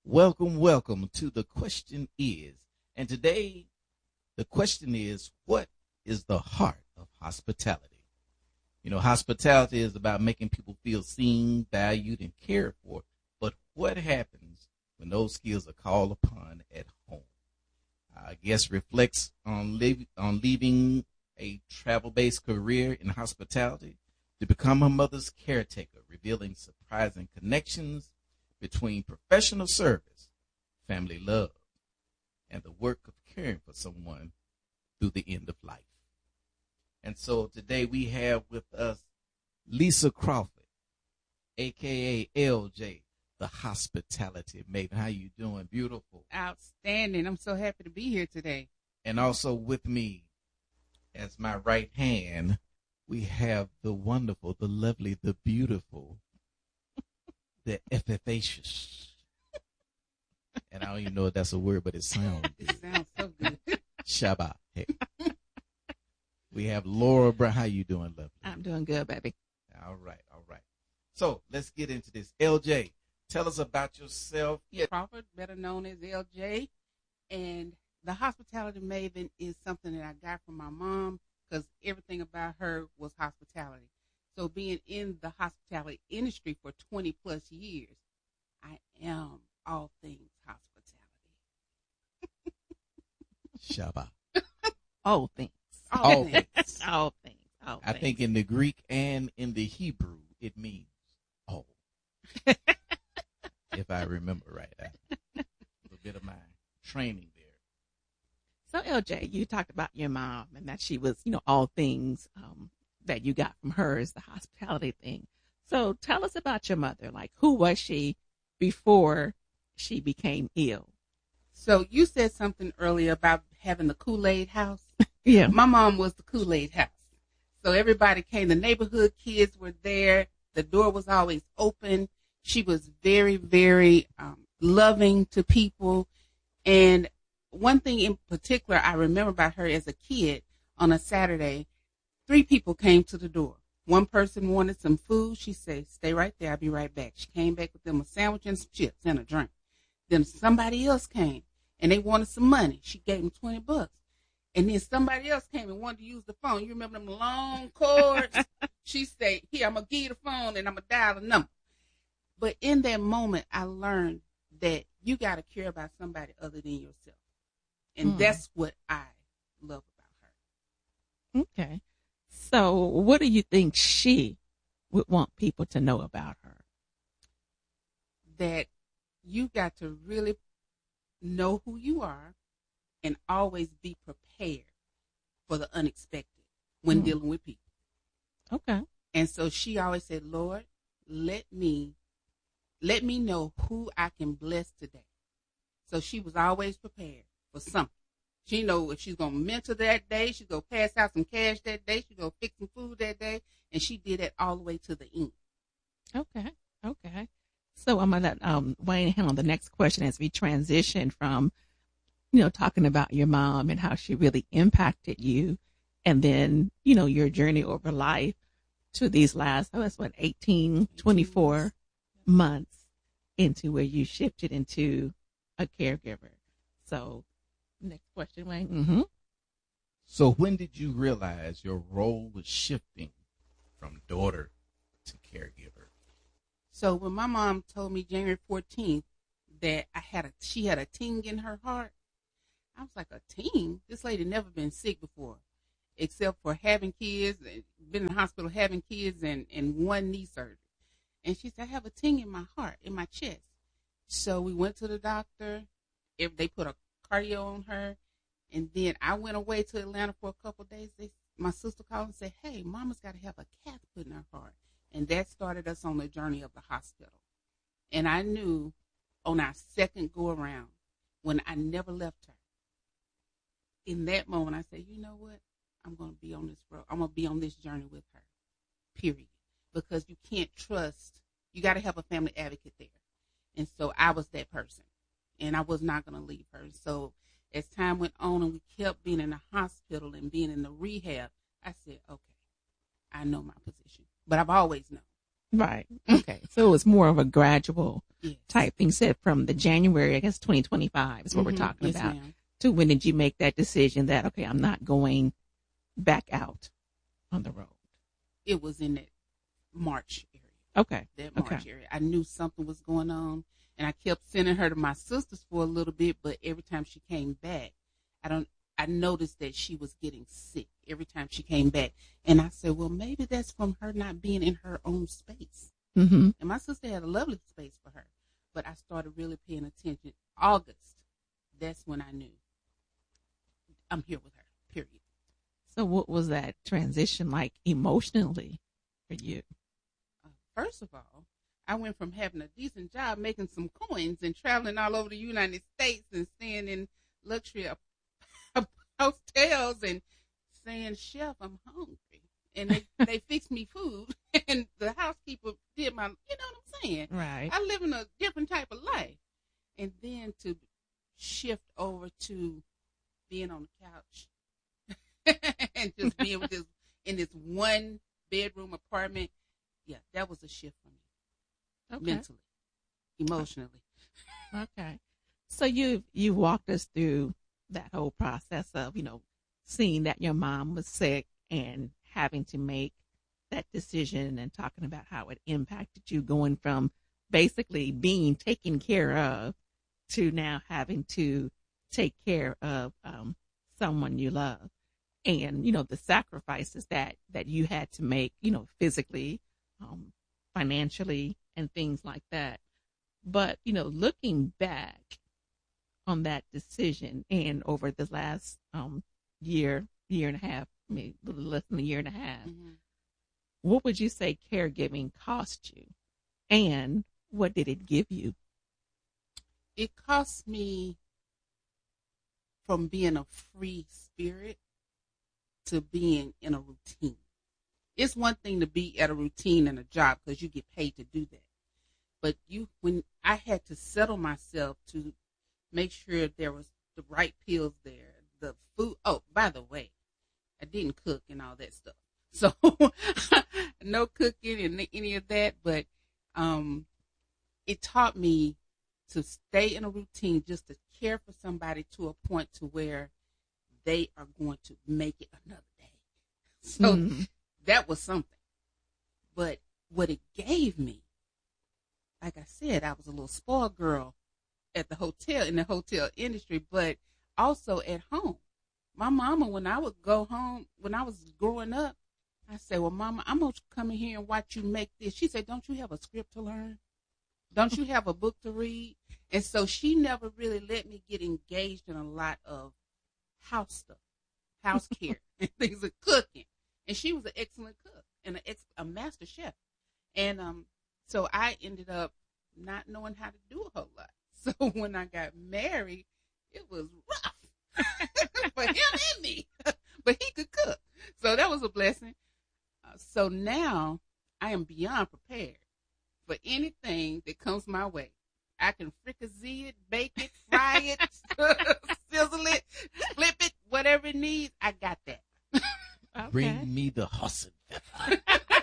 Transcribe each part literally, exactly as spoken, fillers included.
Welcome, welcome to The Question Is. And today, the question is, what is the heart of hospitality? You know, hospitality is about making people feel seen, valued, and cared for. But what happens when those skills are called upon at home? Our guest reflects on, live, on leaving a travel-based career in hospitality to become her mother's caretaker, revealing surprising connections between professional service, family love, and the work of caring for someone through the end of life. And so today we have with us Lisa Crawford, a k a. L J, the hospitality maven. How you doing? Beautiful. Outstanding. I'm so happy to be here today. And also with me as my right hand, we have the wonderful, the lovely, the beautiful, the efficacious. And I don't even know if that's a word, but it sounds good. It sounds so good. Shabbat. Hey. We have Laura Brown. How you doing, lovely? I'm doing good, baby. All right, all right. So let's get into this. L J, tell us about yourself. Yeah, Crawford, better known as L J. And the hospitality maven is something that I got from my mom because everything about her was hospitality. So being in the hospitality industry for twenty plus years, I am all things hospitality. Shabbat. All things. All, All things. things. All things. All I things. think in the Greek and in the Hebrew, it means all. If I remember right. I, a little bit of my training there. So, L J, you talked about your mom and that she was, you know, all things um, that you got from her is the hospitality thing. So tell us about your mother. Like, who was she before she became ill? So you said something earlier about having the Kool-Aid house. Yeah. My mom was the Kool-Aid house. So everybody came. The neighborhood kids were there. The door was always open. She was very, very um, loving to people. And one thing in particular I remember about her as a kid, on a Saturday, three people came to the door. One person wanted some food. She said, stay right there. I'll be right back. She came back with them a sandwich and some chips and a drink. Then somebody else came and they wanted some money. She gave them twenty bucks. And then somebody else came and wanted to use the phone. You remember them long cords? She said, here, I'm going to give you the phone and I'm going to dial the number. But in that moment, I learned that you got to care about somebody other than yourself. And Hmm. that's what I love about her. Okay. So what do you think she would want people to know about her? That you got to really know who you are and always be prepared for the unexpected when Hmm. dealing with people. Okay. And so she always said, Lord, let me, let me know who I can bless today. So she was always prepared for something. She know if she's going to mentor that day, she's going to pass out some cash that day, she's going to fix some food that day. And she did that all the way to the end. Okay. Okay. So I'm going to let um, Wayne handle the next question as we transition from, you know, talking about your mom and how she really impacted you. And then, you know, your journey over life to these last, oh, that's what, eighteen, twenty-four months into where you shifted into a caregiver. So next question, Wayne. Mm-hmm. So when did you realize your role was shifting from daughter to caregiver? So when my mom told me January fourteenth that I had a, she had a ting in her heart, I was like, a ting? This lady never been sick before, except for having kids, been in the hospital having kids, and, and one knee surgery. And she said, I have a ting in my heart, in my chest. So we went to the doctor. If they put a cardio on her, and then I went away to Atlanta for a couple of days. They, my sister called and said, hey, mama's got to have a cath put in her heart. And that started us on the journey of the hospital. And I knew on our second go around, when I never left her, in that moment, I said, you know what? I'm going to be on this road. I'm going to be on this journey with her, period. Because you can't trust. You got to have a family advocate there. And so I was that person. And I was not going to leave her. So as time went on and we kept being in the hospital and being in the rehab, I said, okay, I know my position. But I've always known. Right. Okay. So it was more of a gradual Yes. type thing. Said from the January, I guess twenty twenty-five is what Mhm. we're talking Yes, about. ma'am. To when did you make that decision that, okay, I'm not going back out on the road? It was in that March area. Okay. That March Okay. area. I knew something was going on, and I kept sending her to my sisters for a little bit, but every time she came back, I don't. I noticed that she was getting sick every time she came back, and I said, well, maybe that's from her not being in her own space. Mm-hmm. And my sister had a lovely space for her, but I started really paying attention. August, that's when I knew I'm here with her, period. So what was that transition like emotionally for you? Uh, first of all, I went from having a decent job, making some coins, and traveling all over the United States and staying in luxury hotels and saying, Chef, I'm hungry. And they, they fixed me food, and the housekeeper did my, you know what I'm saying? Right. I live in a different type of life. And then to shift over to being on the couch and just being with this in this one bedroom apartment, yeah, that was a shift for me. Okay. Mentally, emotionally. Okay. So you you walked us through that whole process of, you know, seeing that your mom was sick and having to make that decision and talking about how it impacted you going from basically being taken care of to now having to take care of um, someone you love, and, you know, the sacrifices that, that you had to make, you know, physically, um, financially, and things like that. But, you know, looking back on that decision and over the last um, year, year and a half, maybe a little less than a year and a half, Mm-hmm. what would you say caregiving cost you? And what did it give you? It cost me from being a free spirit to being in a routine. It's one thing to be at a routine and a job because you get paid to do that. But you, when I had to settle myself to make sure there was the right pills there, the food. Oh, by the way, I didn't cook and all that stuff. So no cooking and any of that. But um, it taught me to stay in a routine, just to care for somebody to a point to where they are going to make it another day. So Mm. that was something. But what it gave me, like I said, I was a little spoiled girl at the hotel, in the hotel industry, but also at home. My mama, when I would go home, when I was growing up, I said, well, Mama, I'm going to come in here and watch you make this. She said, don't you have a script to learn? Don't you have a book to read? And so she never really let me get engaged in a lot of house stuff, house care, and things of cooking. And she was an excellent cook and an ex- a master chef. And um, so I ended up not knowing how to do a whole lot. So when I got married, it was rough for him and me, but he could cook. So that was a blessing. Uh, so now I am beyond prepared for anything that comes my way. I can fricassee it, bake it, fry it, sizzle it, flip it, whatever it needs. I got that. Okay. Bring me the Hassan pepper.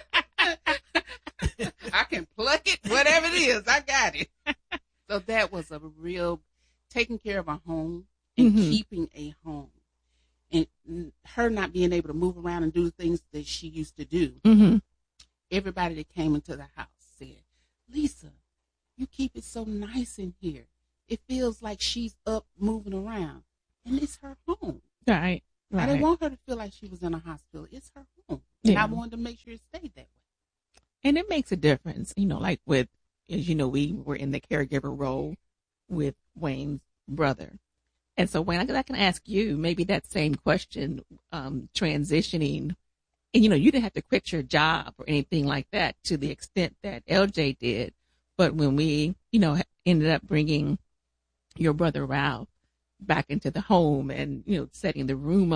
I can pluck it, whatever it is. I got it. So that was a real taking care of a home and Mhm. keeping a home. And her not being able to move around and do the things that she used to do. Mm-hmm. Everybody that came into the house said, Lisa, you keep it so nice in here. It feels like she's up moving around. And it's her home. Right. Right. I didn't want her to feel like she was in a hospital. It's her home. And Yeah. I wanted to make sure it stayed that way. And it makes a difference, you know, like with, as you know, we were in the caregiver role with Wayne's brother. And so, Wayne, I can ask you maybe that same question, um, transitioning. And, you know, you didn't have to quit your job or anything like that to the extent that L J did. But when we, you know, ended up bringing your brother Ralph back into the home and, you know, setting the room up.